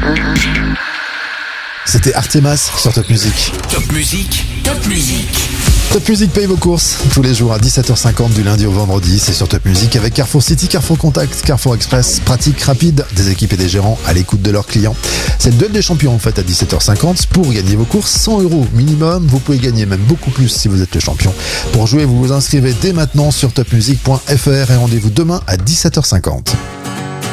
C'était Artemas sur Top Music. Top Music, Top Music. Top Music paye vos courses tous les jours à 17h50 du lundi au vendredi. C'est sur Top Music avec Carrefour City, Carrefour Contact, Carrefour Express. Pratique, rapide, des équipes et des gérants à l'écoute de leurs clients. C'est le duel des champions en fait à 17h50. Pour gagner vos courses, 100 € minimum. Vous pouvez gagner même beaucoup plus si vous êtes le champion. Pour jouer, vous vous inscrivez dès maintenant sur topmusic.fr et rendez-vous demain à 17h50.